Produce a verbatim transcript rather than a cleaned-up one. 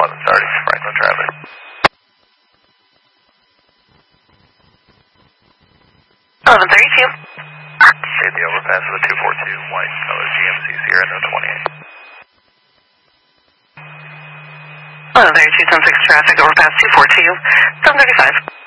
eleven thirty, Franklin traffic. eleven thirty-two. Okay, the overpass of the two four two, white color G M C Sierra, no twenty-eight. eleven thirty-two, ten six traffic, overpass two four two, seven thirty-five.